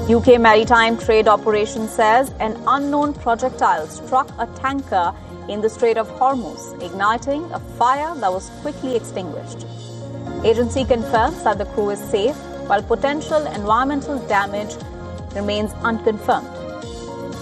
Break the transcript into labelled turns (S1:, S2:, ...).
S1: UK Maritime Trade Operation says an unknown projectile struck a tanker in the Strait of Hormuz, igniting a fire that was quickly extinguished. Agency confirms that the crew is safe, while potential environmental damage remains unconfirmed.